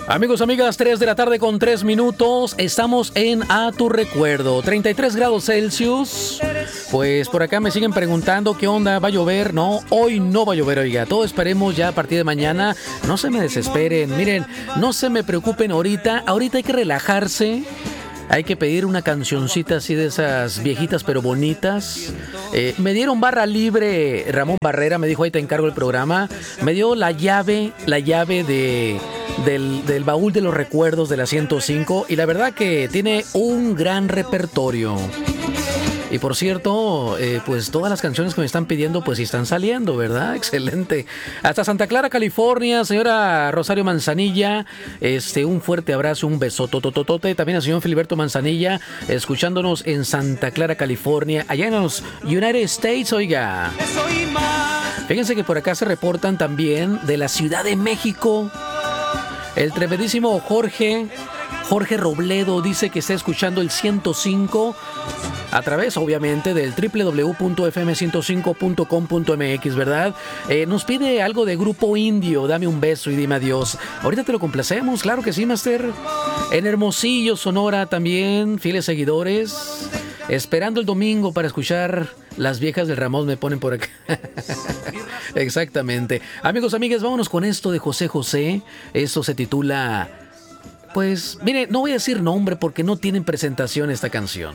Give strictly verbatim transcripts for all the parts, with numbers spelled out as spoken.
Amigos, amigas, tres de la tarde con tres minutos. Estamos en A Tu Recuerdo. treinta y tres grados Celsius. Pues por acá me siguen preguntando qué onda, ¿va a llover? No, hoy no va a llover, oiga. Todo esperemos ya a partir de mañana. No se me desesperen. Miren, no se me preocupen ahorita. Ahorita hay que relajarse. Hay que pedir una cancioncita así de esas viejitas pero bonitas. Eh, me dieron barra libre Ramón Barrera, me dijo, ahí te encargo el programa. Me dio la llave, la llave de, del, del baúl de los recuerdos de la ciento cinco. Y la verdad que tiene un gran repertorio. Y por cierto, eh, pues todas las canciones que me están pidiendo, pues sí están saliendo, ¿verdad? Excelente. Hasta Santa Clara, California, señora Rosario Manzanilla, este, un fuerte abrazo, un besotototote. También al señor Filiberto Manzanilla, escuchándonos en Santa Clara, California, allá en los United States, oiga. Fíjense que por acá se reportan también de la Ciudad de México. El tremendísimo Jorge... Jorge Robledo dice que está escuchando el ciento cinco a través, obviamente, del doble u doble u doble u punto efe eme ciento cinco punto com punto eme equis, ¿verdad? Eh, nos pide algo de Grupo Indio, dame un beso y dime adiós. Ahorita te lo complacemos, claro que sí, Master. En Hermosillo, Sonora también, fieles seguidores. Esperando el domingo para escuchar las viejas del Ramón, me ponen por acá. Exactamente. Amigos, amigas, vámonos con esto de José José. Esto se titula... Pues, mire, no voy a decir nombre porque no tienen presentación esta canción.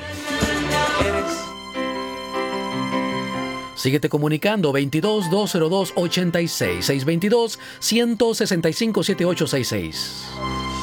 Síguete comunicando veintidós, doscientos dos, ochenta y seis, seiscientos veintidós, ciento sesenta y cinco, setenta y ocho sesenta y seis.